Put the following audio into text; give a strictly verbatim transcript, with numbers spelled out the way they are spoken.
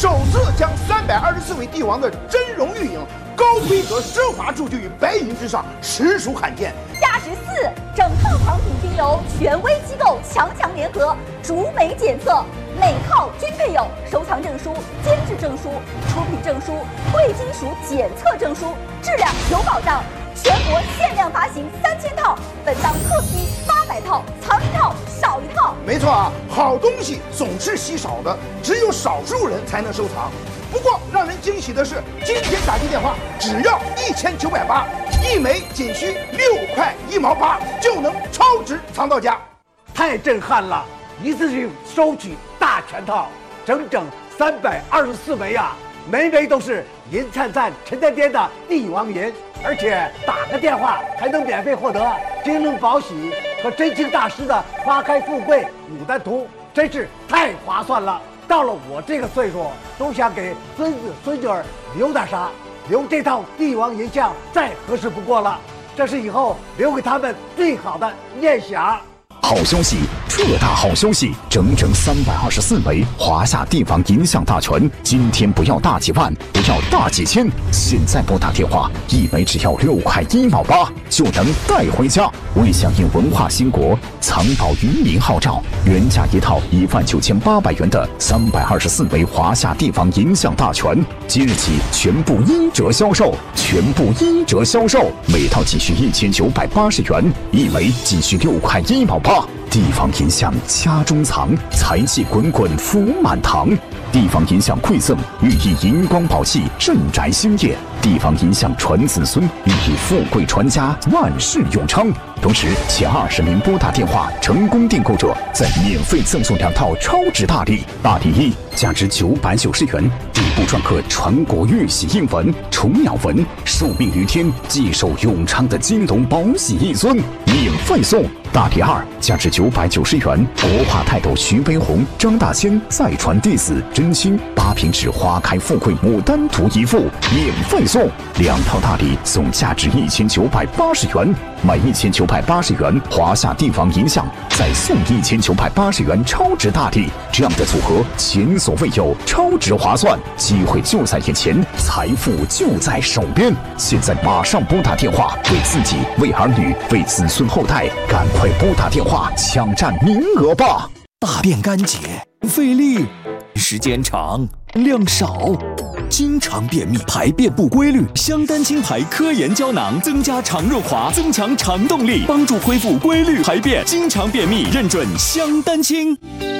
首次将三百二十四位帝王的真容玉影高规格奢华铸就于白银之上，实属罕见。 价值四，整套藏品均由权威机构强强联合逐美检测，每套均配有收藏证书、监制证书、出品证书、贵金属检测证书，质量有保障。全国限量发行三千套，本档特批八百套，藏一套少一套。 没错啊，好东西总是稀少的，只有少数人才能收藏。不过让人惊喜的是，今天打进电话只要一千九百八，一枚仅需六块一毛八，就能超值藏到家， 太震撼了！一次性收取大全套，整整三百二十四枚啊！枚枚都是银灿灿、沉甸甸的帝王银，而且打个电话还能免费获得京东宝喜和真卿大师的《花开富贵牡丹图》，真是太划算了。到了我这个岁数，都想给孙子孙女儿留点啥，留这套帝王银像再合适不过了。这是以后留给他们最好的念想。 好消息，特大好消息！整整三百二十四枚华夏帝王银像大全，今天不要大几万，不要大几千，现在拨打电话，一枚只要六块一毛八，就能带回家。为响应文化兴国，藏宝于民号召，原价一套一万九千八百元的三百二十四枚华夏帝王银像大全，即日起全部一折销售，全部一折销售，每套仅需一千九百八十元，一枚仅需六块一毛八。帝王银像家中藏，财气滚滚福满堂。帝王银像馈赠，寓意银光宝气，镇宅兴业。帝王银像传子孙，寓意富贵传家，万事永昌。同时，前二十名拨打电话成功订购者，再免费赠送两套超值大礼。大礼一，价值九百九十元，底部篆刻传国玉玺印文、虫鸟纹，寿命于天，继寿永昌的金龙宝玺一尊，免费送。大礼二，价值九百九十元，国画泰斗徐悲鸿、张大千再传弟子真卿八平纸花开富贵牡丹图一幅，免费送。两套大礼总价值一千九百八十元，买一千九百八十元华夏帝王银像，再送一千九百八十元超值大礼，这样的组合前所未有，超值划算，机会就在眼前，财富就在手边。现在马上拨打电话，为自己、为儿女、为子孙后代，赶快拨打电话抢占名额吧！ 大便干结，费力，时间长，量少。经常便秘、排便不规律，香丹清牌科研胶囊增加肠润滑，增强肠动力，帮助恢复规律排便。经常便秘，认准香丹清。